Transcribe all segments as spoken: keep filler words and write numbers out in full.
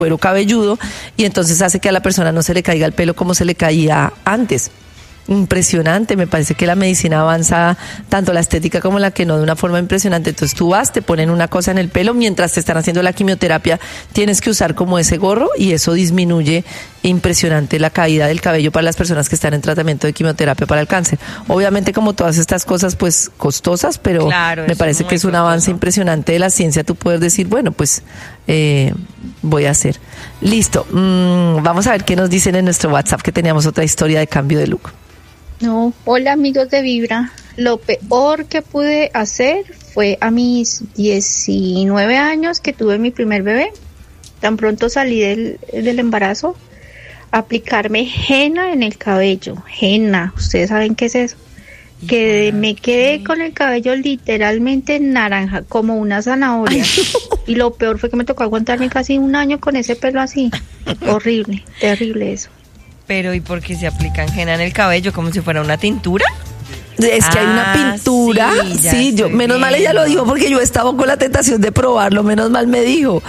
cuero cabelludo y entonces hace que a la persona no se le caiga el pelo como se le caía antes. Impresionante, me parece que la medicina avanza tanto la estética como la que no de una forma impresionante. Entonces tú vas, te ponen una cosa en el pelo mientras te están haciendo la quimioterapia, tienes que usar como ese gorro y eso disminuye impresionante la caída del cabello para las personas que están en tratamiento de quimioterapia para el cáncer. Obviamente como todas estas cosas pues costosas, pero claro, me parece es que es un costoso. avance impresionante de la ciencia tú poder decir, bueno pues eh, voy a hacer. Listo, mm, vamos a ver qué nos dicen en nuestro WhatsApp que teníamos otra historia de cambio de look. No, hola amigos de Vibra. Lo peor que pude hacer fue a mis diecinueve años que tuve mi primer bebé. Tan pronto salí del, del embarazo, aplicarme henna en el cabello. Henna, ¿ustedes saben qué es eso? Que me quedé con el cabello literalmente naranja, como una zanahoria. Y lo peor fue que me tocó aguantarme casi un año con ese pelo así. Horrible, terrible eso. Pero ¿y por qué se aplican henna en el cabello como si fuera una tintura? Es que ah, hay una pintura, sí, sí yo menos viendo. mal ella lo dijo porque yo estaba con la tentación de probarlo, menos mal me dijo,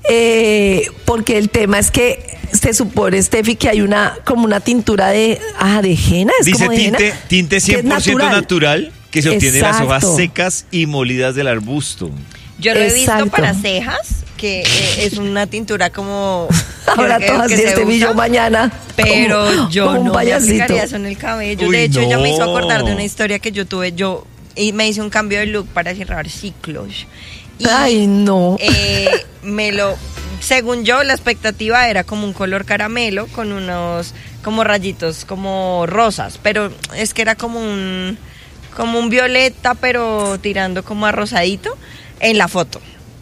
eh, porque el tema es que se supone, Steffi, que hay una como una tintura de ah de henna, es dice como de tinte, henna, tinte cien por ciento natural. natural que se obtiene de las hojas Exacto. secas y molidas del arbusto. Yo lo he Exacto. visto para cejas, que eh, es una tintura como... Ahora que, todas que de se este usa, millo mañana. Pero como, yo como un no me payasito. aplicaría eso en el cabello. Uy, de hecho, no. ella me hizo acordar de una historia que yo tuve. Yo y me hice un cambio de look para cerrar ciclos. Y, Ay, no. Eh, me lo... Según yo, la expectativa era como un color caramelo con unos como rayitos como rosas. Pero es que era como un... como un violeta, pero tirando como a rosadito en la foto.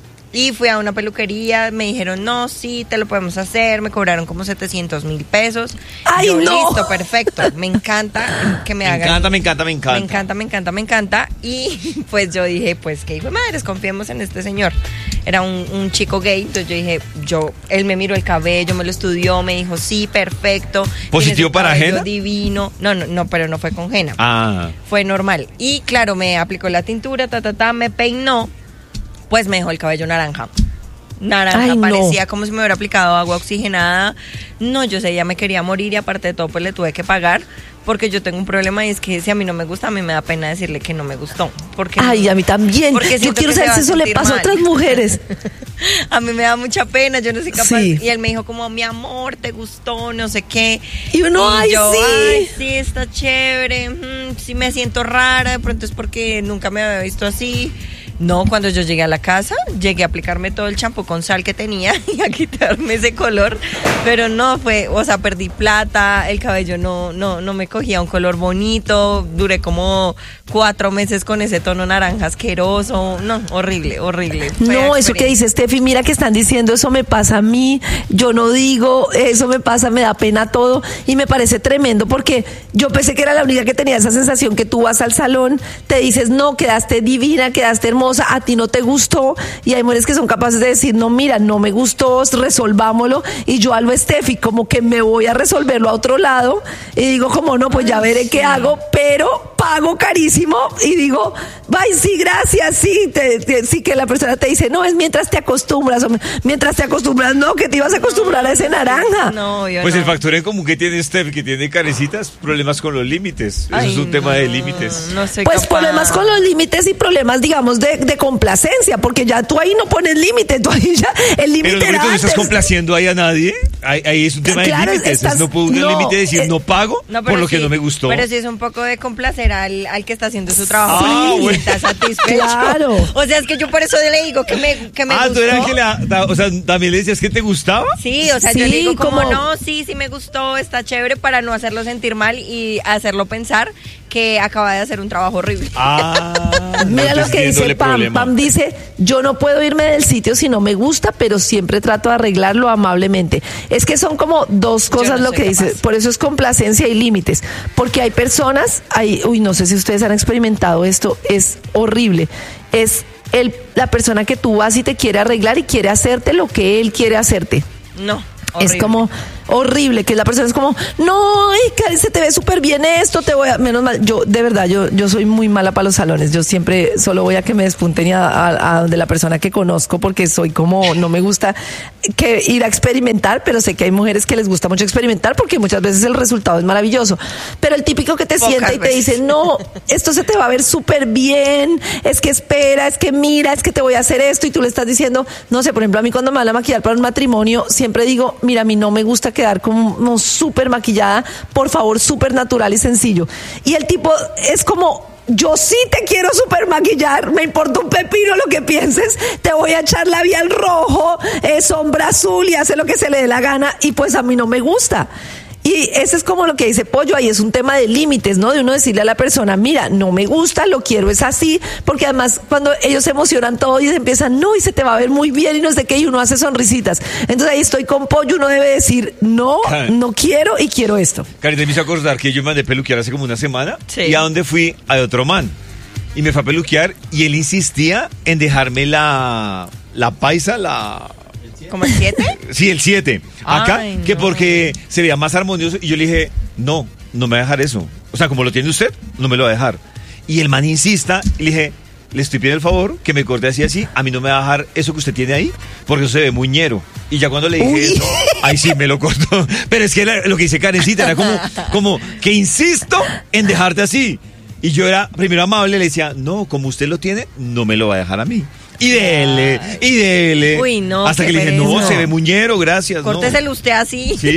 Y fui a una peluquería, me dijeron, no, sí, te lo podemos hacer, me cobraron como setecientos mil pesos. ¡Ay, yo, no! listo, perfecto, me encanta que me, Me hagan. encanta, me encanta, me encanta. Me encanta, me encanta, me encanta. Y pues yo dije, pues qué hijo de madres, confiemos en este señor. Era un, un chico gay, entonces yo dije, yo, él me miró el cabello, me lo estudió, me dijo, sí, perfecto. ¿Positivo para henna? Divino. No, no, no, pero no fue con henna. Ah. Fue normal. Y claro, me aplicó la tintura, ta, ta, ta, me peinó, pues me dejó el cabello naranja. Naranja, Ay, parecía no. como si me hubiera aplicado agua oxigenada. No, yo sé, ya me quería morir y aparte de todo, pues le tuve que pagar. Porque yo tengo un problema y es que si a mí no me gusta, a mí me da pena decirle que no me gustó. Porque Ay, a mí también. porque Yo siento quiero que se saber va si a eso le sentir pasa a mal. otras mujeres. A mí me da mucha pena, yo no soy capaz. Sí. Y él me dijo como, mi amor, ¿te gustó? No sé qué. Y uno, ay, yo, sí. ay, sí, está chévere. Mm, sí me siento rara, de pronto es porque nunca me había visto así. No, cuando yo llegué a la casa, llegué a aplicarme todo el champú con sal que tenía y a quitarme ese color, pero no fue, o sea, perdí plata, el cabello no, no, no me cogía un color bonito, duré como cuatro meses con ese tono naranja asqueroso, no, horrible, horrible. No, eso que dice Steffi, mira que están diciendo, eso me pasa a mí, yo no digo, eso me pasa, me da pena todo, y me parece tremendo porque yo pensé que era la única que tenía esa sensación que tú vas al salón, te dices, no, quedaste divina, quedaste hermosa, a ti no te gustó, y hay mujeres que son capaces de decir, no, mira, no me gustó, resolvámoslo, y yo a lo Steffi, como que me voy a resolverlo a otro lado, y digo, como no, pues ya veré qué hago, pero pago carísimo, y digo, ay, sí, gracias, sí, te, te, sí, que la persona te dice, no, es mientras te acostumbras, o mientras te acostumbras, no, que te ibas a acostumbrar a ese naranja. No, yo Pues no. el factor en común que tiene Steph, que tiene carecitas, problemas con los límites. Eso Ay, es un no, tema de límites. No soy Pues capaz. problemas con los límites y problemas, digamos, de, de complacencia, porque ya tú ahí no pones límite, tú ahí ya, el límite Pero era no estás antes. complaciendo ahí a nadie. Ahí, ahí es un tema Claro, de límites. estás- no puedo un no, límite de decir eh, no pago No, por pero lo que sí, no me gustó. Pero sí es un poco de complacer al, al que está haciendo su trabajo Ah, y bueno. está satisfecho. Claro. O sea, es que yo por eso le digo que me, que me ah, gustó. tú eras que la, ta- o sea, también le decías que te gustaba. Sí, o sea, Sí, yo le digo como, como- no, sí, sí me gustó, está chévere para no hacerlo sentir mal y hacerlo pensar que acaba de hacer un trabajo horrible. Ah, Mira no, lo que entiendo dice el Pam. problema. Pam dice, yo no puedo irme del sitio si no me gusta, pero siempre trato de arreglarlo amablemente. Es que son como dos cosas no lo soy que dice. capaz. Por eso es complacencia y límites. Porque hay personas, hay, uy, no sé si ustedes han experimentado esto, es horrible. Es el, la persona que tú vas y te quiere arreglar y quiere hacerte lo que él quiere hacerte. No. Es como horrible, que la persona es como, no, ay, Karen, se te ve súper bien esto, te voy a... Menos mal, yo, de verdad, yo, yo soy muy mala para los salones, yo siempre solo voy a que me despunten y a, a, a donde la persona que conozco, porque soy como, no me gusta que ir a experimentar, pero sé que hay mujeres que les gusta mucho experimentar, porque muchas veces el resultado es maravilloso. Pero el típico que te Pocas sienta y te veces. dice, no, esto se te va a ver súper bien, es que espera, es que mira, es que te voy a hacer esto, y tú le estás diciendo, no sé, por ejemplo, a mí cuando me van a maquillar para un matrimonio, siempre digo, mira, a mí no me gusta quedar como súper maquillada, por favor, súper natural y sencillo. Y el tipo es como, yo sí te quiero súper maquillar, me importa un pepino lo que pienses, te voy a echar labial rojo, eh, sombra azul y hace lo que se le dé la gana, y pues a mí no me gusta. Y ese es como lo que dice Pollo, ahí es un tema de límites, ¿no? De uno decirle a la persona, mira, no me gusta, lo quiero es así, porque además cuando ellos se emocionan todo y se empiezan, no, y se te va a ver muy bien y no sé qué, y uno hace sonrisitas. Entonces ahí estoy con Pollo, uno debe decir, no, no quiero y quiero esto. Karen, te me hizo acordar que yo me mandé peluquear hace como una semana. Sí. Y a donde fui, a otro man. Y me fue a peluquear y él insistía en dejarme la, la paisa, la... ¿Como el siete? Sí, el siete. Acá, Ay, que no. porque se veía más armonioso. Y yo le dije, no, no me va a dejar eso. O sea, como lo tiene usted, no me lo va a dejar. Y el man insista, y le dije, le estoy pidiendo el favor que me corte así, así. A mí no me va a dejar eso que usted tiene ahí, porque eso se ve muy ñero. Y ya cuando le dije Uy. eso, ahí sí me lo cortó. Pero es que la- lo que dice Karencita era como, como que insisto en dejarte así. Y yo era primero amable, le decía, no, como usted lo tiene, no me lo va a dejar a mí. Y dele, y dele. Uy, no, Hasta qué que le dije, no, pereza. se ve muñero, gracias. no. Córteselo usted así. Sí.